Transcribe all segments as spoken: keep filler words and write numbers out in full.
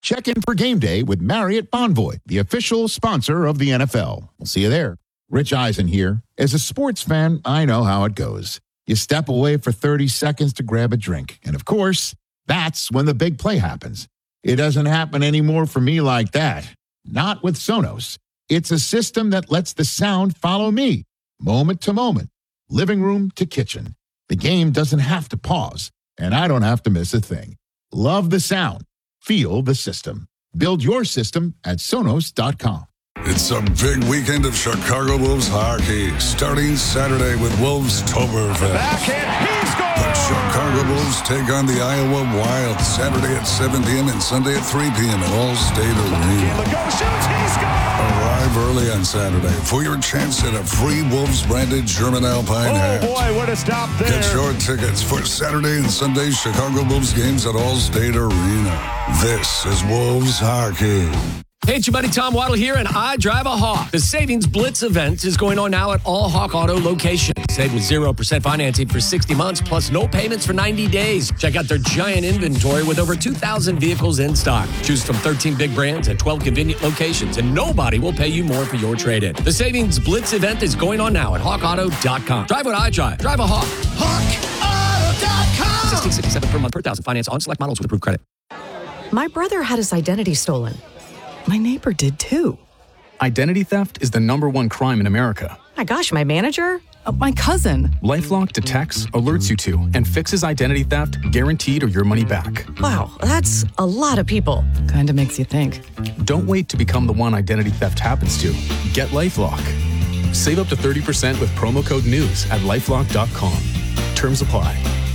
Check in for game day with Marriott Bonvoy, the official sponsor of the N F L. We'll see you there. Rich Eisen here. As a sports fan, I know how it goes. You step away for thirty seconds to grab a drink. And of course, that's when the big play happens. It doesn't happen anymore for me like that. Not with Sonos. It's a system that lets the sound follow me, moment to moment, living room to kitchen. The game doesn't have to pause, and I don't have to miss a thing. Love the sound. Feel the system. Build your system at Sonos dot com. It's a big weekend of Chicago Wolves hockey, starting Saturday with Wolves Toberfest. Backhand, he scores! The Chicago Wolves take on the Iowa Wild Saturday at seven p.m. and Sunday at three p.m. at All-State Arena. Go shoots, he scores! Arrive early on Saturday for your chance at a free Wolves-branded German Alpine oh, hat. Oh boy, what a stop there. Get your tickets for Saturday and Sunday Chicago Wolves games at All-State Arena. This is Wolves hockey. Hey, it's your buddy Tom Waddle here, and I drive a Hawk. The Savings Blitz event is going on now at all Hawk Auto locations. Save with zero percent financing for sixty months, plus no payments for ninety days. Check out their giant inventory with over two thousand vehicles in stock. Choose from thirteen big brands at twelve convenient locations, and nobody will pay you more for your trade-in. The Savings Blitz event is going on now at hawk auto dot com. Drive what I drive. Drive a Hawk. hawk auto dot com. sixteen sixty-seven per month per thousand. Finance on select models with approved credit. My brother had his identity stolen. My neighbor did too. Identity theft is the number one crime in America. My gosh, my manager? Uh, my cousin. LifeLock detects, alerts you to, and fixes identity theft, guaranteed or your money back. Wow, that's a lot of people. Kinda makes you think. Don't wait to become the one identity theft happens to. Get LifeLock. Save up to thirty percent with promo code NEWS at lifelock dot com. Terms apply.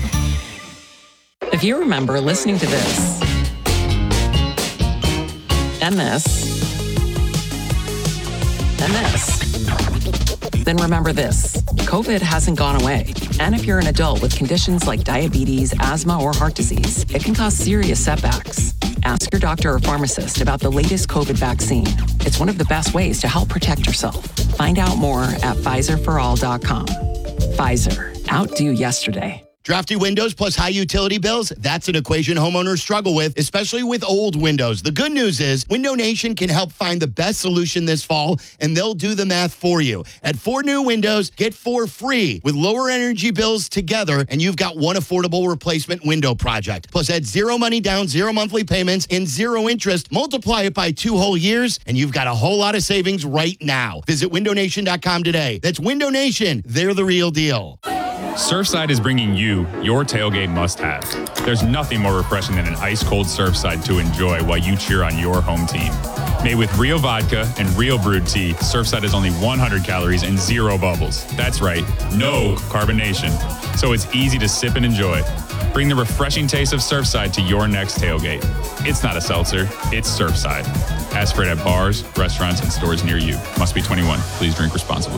If you remember listening to this, and this, and this, then remember this. COVID hasn't gone away. And if you're an adult with conditions like diabetes, asthma, or heart disease, it can cause serious setbacks. Ask your doctor or pharmacist about the latest COVID vaccine. It's one of the best ways to help protect yourself. Find out more at Pfizer for all dot com. Pfizer, outdo yesterday. Drafty windows plus high utility bills, that's an equation homeowners struggle with, especially with old windows. The good news is Window Nation can help find the best solution this fall, and they'll do the math for you. At four new windows, get four free with lower energy bills together, and you've got one affordable replacement window project. Plus, add zero money down, zero monthly payments, and zero interest. Multiply it by two whole years, and you've got a whole lot of savings right now. Visit window nation dot com today. That's Window Nation. They're the real deal. Surfside is bringing you your tailgate must-have. There's nothing more refreshing than an ice-cold Surfside to enjoy while you cheer on your home team. Made with real vodka and real brewed tea, Surfside is only one hundred calories and zero bubbles. That's right, no carbonation. So it's easy to sip and enjoy. Bring the refreshing taste of Surfside to your next tailgate. It's not a seltzer, it's Surfside. Ask for it at bars, restaurants, and stores near you. Must be twenty-one. Please drink responsibly.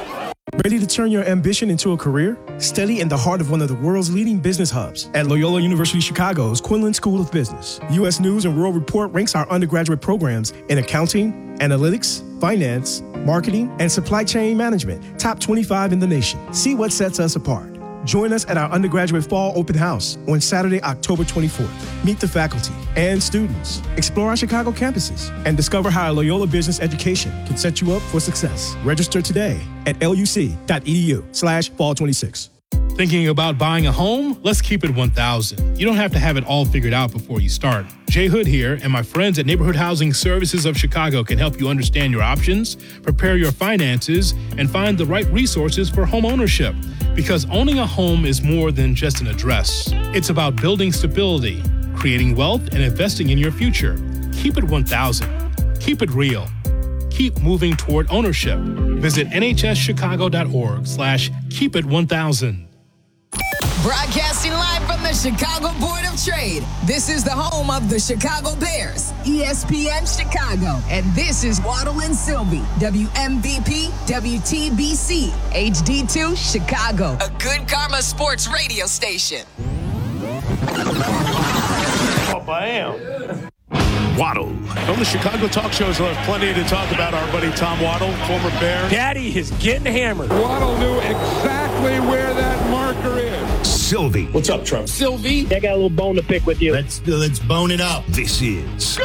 Ready to turn your ambition into a career? Study in the heart of one of the world's leading business hubs at Loyola University Chicago's Quinlan School of Business. U S News and World Report ranks our undergraduate programs in accounting, analytics, finance, marketing, and supply chain management top twenty-five in the nation. See what sets us apart. Join us at our undergraduate fall open house on Saturday, October twenty-fourth. Meet the faculty and students, explore our Chicago campuses, and discover how Loyola Business Education can set you up for success. Register today at luc.edu slash fall 26. Thinking about buying a home? Let's keep it one thousand. You don't have to have it all figured out before you start. Jay Hood here, and my friends at Neighborhood Housing Services of Chicago can help you understand your options, prepare your finances, and find the right resources for home ownership. Because owning a home is more than just an address. It's about building stability, creating wealth, and investing in your future. Keep it one thousand. Keep it real. Keep moving toward ownership. Visit nhschicago.org slash keep it 1000. Broadcasting live from the Chicago Board of Trade. This is the home of the Chicago Bears, E S P N Chicago. And this is Waddle and Sylvie, W M V P, W T B C, H D two, Chicago. A good karma sports radio station. Oh, bam. Waddle. On the Chicago talk shows, we'll have plenty to talk about. Our buddy Tom Waddle, former Bear. Daddy is getting hammered. Waddle knew exactly where that marker is. Sylvie. What's up, Trump? Sylvie. I got a little bone to pick with you. Let's, let's bone it up. This is